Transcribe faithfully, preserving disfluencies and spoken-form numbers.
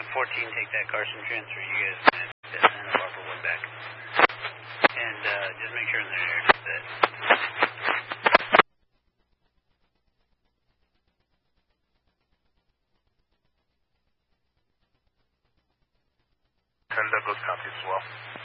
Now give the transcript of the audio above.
fourteen, take that Carson transfer. You guys can that Santa Barbara one back. And uh, just make sure in the air that. ten Douglas copies as well.